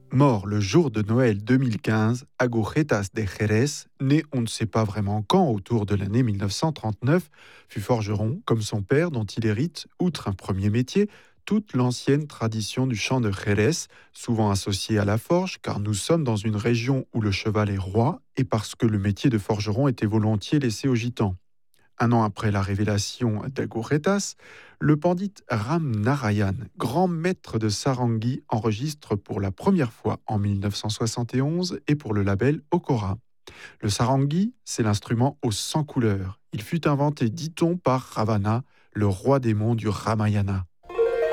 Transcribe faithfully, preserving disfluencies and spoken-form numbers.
Mort le jour de Noël deux mille quinze, Agujetas de Jerez, né on ne sait pas vraiment quand, autour de l'année mille neuf cent trente-neuf, fut forgeron, comme son père, dont il hérite, outre un premier métier, toute l'ancienne tradition du chant de Jerez, souvent associée à la forge, car nous sommes dans une région où le cheval est roi et parce que le métier de forgeron était volontiers laissé aux gitans. Un an après la révélation d'Agujetas, le pandit Ram Narayan, grand maître de Sarangi, enregistre pour la première fois en mille neuf cent soixante et onze et pour le label Okora. Le sarangi, c'est l'instrument aux cent couleurs. Il fut inventé, dit-on, par Ravana, le roi démon du Ramayana.